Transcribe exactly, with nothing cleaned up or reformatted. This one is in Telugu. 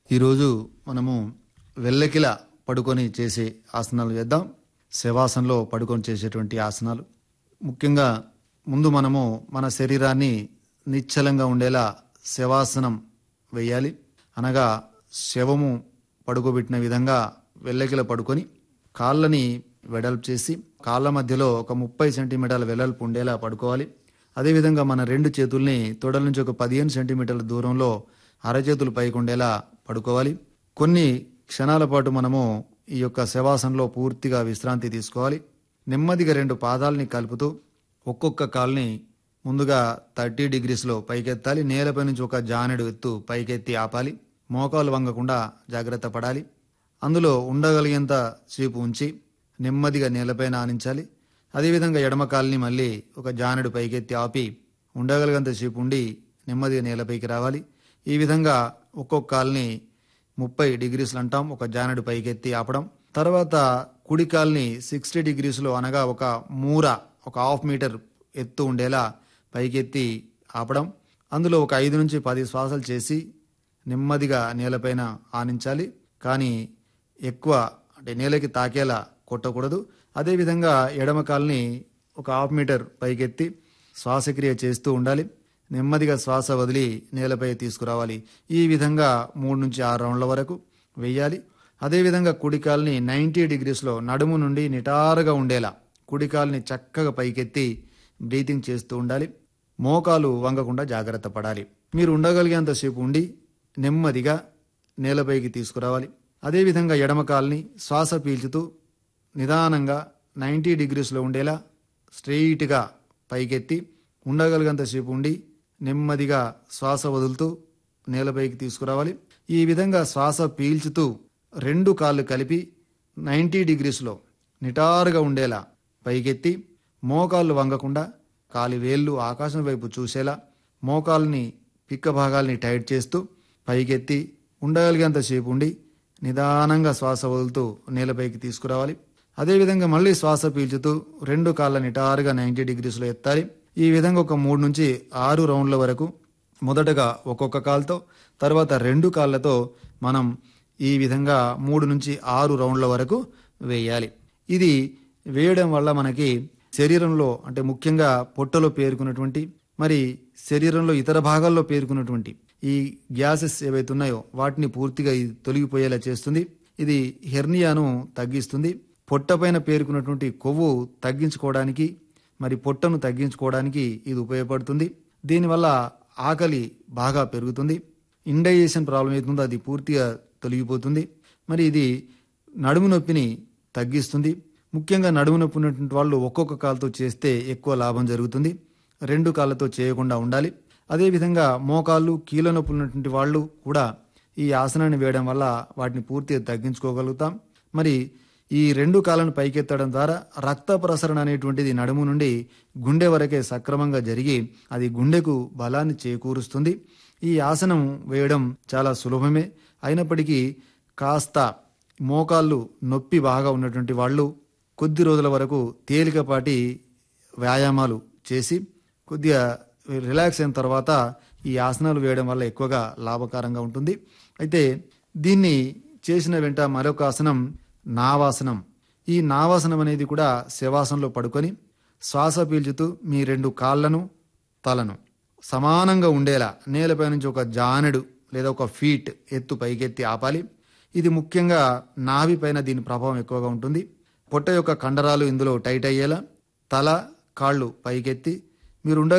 ఈరోజు మనము వెల్లకిల పడుకొని చేసే ఆసనాలు చేద్దాం. శవాసనలో పడుకొని చేసేటువంటి ఆసనాలు. ముఖ్యంగా ముందు మనము మన శరీరాన్ని నిశ్చలంగా ఉండేలా శవాసనం వేయాలి. అనగా శవము పడుకోబెట్టిన విధంగా వెల్లకిల పడుకొని కాళ్ళని వెడల్పు చేసి కాళ్ళ మధ్యలో ఒక ముప్పై సెంటీమీటర్ల వెడల్పు ఉండేలా పడుకోవాలి. అదేవిధంగా మన రెండు చేతుల్ని తొడల నుంచి ఒక పదిహేను సెంటీమీటర్ల దూరంలో అరచేతులు పైకి ఉండేలా పడుకోవాలి. కొన్ని క్షణాల పాటు మనము ఈ యొక్క శవాసనలో పూర్తిగా విశ్రాంతి తీసుకోవాలి. నెమ్మదిగా రెండు పాదాలని కలుపుతూ ఒక్కొక్క కాల్ని ముందుగా థర్టీ డిగ్రీస్లో పైకెత్తాలి. నేలపై నుంచి ఒక జానెడు ఎత్తు పైకెత్తి ఆపాలి. మోకాలు వంగకుండా జాగ్రత్త పడాలి. అందులో ఉండగలిగేంత సేపు ఉంచి నెమ్మదిగా నేలపైన ఆనించాలి. అదేవిధంగా ఎడమ కాల్ని మళ్ళీ ఒక జానెడు పైకెత్తి ఆపి ఉండగలిగేంత సేపు ఉండి నెమ్మదిగా నేలపైకి రావాలి. ఈ విధంగా ఒక్కొక్క కాల్ని ముప్పై డిగ్రీస్లు అంటాం. ఒక జానెడు పైకెత్తి ఆపడం. తర్వాత కుడి కాల్ని సిక్స్టీ డిగ్రీస్లో అనగా ఒక మూర ఒక హాఫ్ మీటర్ ఎత్తు ఉండేలా పైకెత్తి ఆపడం. అందులో ఒక ఐదు నుంచి పది శ్వాసలు చేసి నెమ్మదిగా నేలపైన ఆనించాలి. కానీ ఎక్కువ అంటే నేలకి తాకేలా కొట్టకూడదు. అదేవిధంగా ఎడమ కాల్ని ఒక హాఫ్ మీటర్ పైకెత్తి శ్వాసక్రియ చేస్తూ ఉండాలి. నెమ్మదిగా శ్వాస వదిలి నేలపై తీసుకురావాలి. ఈ విధంగా మూడు నుంచి ఆరు రౌండ్ల వరకు వేయాలి. అదేవిధంగా కుడికాల్ని నైంటీ డిగ్రీస్లో నడుము నుండి నిటారుగా ఉండేలా కుడికాల్ని చక్కగా పైకెత్తి బ్రీతింగ్ చేస్తూ ఉండాలి. మోకాలు వంగకుండా జాగ్రత్త పడాలి. మీరు ఉండగలిగేంతసేపు ఉండి నెమ్మదిగా నేలపైకి తీసుకురావాలి. అదేవిధంగా ఎడమ కాల్ని శ్వాస పీల్చుతూ నిదానంగా నైంటీ డిగ్రీస్లో ఉండేలా స్ట్రెయిట్గా పైకెత్తి ఉండగలిగేంతసేపు ఉండి నెమ్మదిగా శ్వాస వదులుతూ నేలపైకి తీసుకురావాలి. ఈ విధంగా శ్వాస పీల్చుతూ రెండు కాళ్ళు కలిపి నైంటీ డిగ్రీస్లో నిటారుగా ఉండేలా పైకెత్తి మోకాళ్ళు వంగకుండా కాలి వేళ్ళు ఆకాశం వైపు చూసేలా మోకాల్ని పిక్క భాగాల్ని టైట్ చేస్తూ పైకెత్తి ఉండగలిగేంతసేపు ఉండి నిదానంగా శ్వాస వదులుతూ నేలపైకి తీసుకురావాలి. అదేవిధంగా మళ్ళీ శ్వాస పీల్చుతూ రెండు కాళ్ళ నిటారుగా నైంటీ డిగ్రీస్లో ఎత్తాలి. ఈ విధంగా ఒక మూడు నుంచి ఆరు రౌండ్ల వరకు మొదటగా ఒక్కొక్క కాలుతో తర్వాత రెండు కాళ్ళతో మనం ఈ విధంగా మూడు నుంచి ఆరు రౌండ్ల వరకు వేయాలి. ఇది వేయడం వల్ల మనకి శరీరంలో అంటే ముఖ్యంగా పొట్టలో పేరుకున్నటువంటి మరి శరీరంలో ఇతర భాగాల్లో పేరుకున్నటువంటి ఈ గ్యాసెస్ ఏవైతే ఉన్నాయో వాటిని పూర్తిగా ఇది తొలగిపోయేలా చేస్తుంది. ఇది హెర్నియాను తగ్గిస్తుంది. పొట్టపైన పేరుకున్నటువంటి కొవ్వు తగ్గించుకోవడానికి మరి పొట్టను తగ్గించుకోవడానికి ఇది ఉపయోగపడుతుంది. దీనివల్ల ఆకలి బాగా పెరుగుతుంది. ఇండైజెషన్ ప్రాబ్లం అవుతుందో అది పూర్తిగా తొలగిపోతుంది. మరి ఇది నడుము నొప్పిని తగ్గిస్తుంది. ముఖ్యంగా నడుము నొప్పి ఉన్నటువంటి వాళ్ళు ఒక్కొక్క కాలుతో చేస్తే ఎక్కువ లాభం జరుగుతుంది. రెండు కాళ్ళతో చేయకుండా ఉండాలి. అదేవిధంగా మోకాళ్ళు కీళ్ళ నొప్పులు ఉన్నటువంటి వాళ్ళు కూడా ఈ ఆసనాన్ని వేయడం వల్ల వాటిని పూర్తిగా తగ్గించుకోగలుగుతాం. మరి ఈ రెండు కాళ్ళను పైకెత్తడం ద్వారా రక్త ప్రసరణ అనేటువంటిది నడుము నుండి గుండె వరకే సక్రమంగా జరిగి అది గుండెకు బలాన్ని చేకూరుస్తుంది. ఈ ఆసనం వేయడం చాలా సులభమే. అయినప్పటికీ కాస్త మోకాళ్ళు నొప్పి బాగా ఉన్నటువంటి వాళ్ళు కొద్ది రోజుల వరకు తేలికపాటి వ్యాయామాలు చేసి కొద్దిగా రిలాక్స్ అయిన తర్వాత ఈ ఆసనాలు వేయడం వల్ల ఎక్కువగా లాభకరంగా ఉంటుంది. అయితే దీన్ని చేసిన వెంట మరొక ఆసనం నావాసనం. ఈ నావాసనం అనేది కూడా శవాసనంలో పడుకొని శ్వాస పీల్చుతూ మీ రెండు కాళ్ళను తలను సమానంగా ఉండేలా నేలపై నుంచి ఒక జానెడు లేదా ఒక ఫీట్ ఎత్తు పైకెత్తి ఆపాలి. ఇది ముఖ్యంగా నాభి పైన దీని ప్రభావం ఎక్కువగా ఉంటుంది. పొట్ట యొక్క కండరాలు ఇందులో టైట్ అయ్యేలా తల కాళ్ళు పైకెత్తి మీరు ఉండ